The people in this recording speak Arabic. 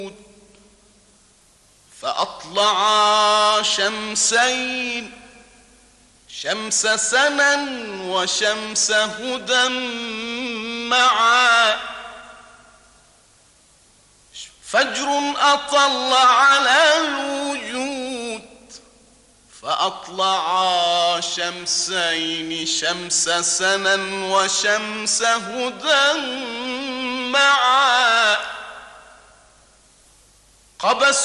فأطلعا شمسين، شمس سنا وشمس هدى معا. فجر أطل على الوجود، فأطلعا شمسين، شمس سنا وشمس هدى معا. قبس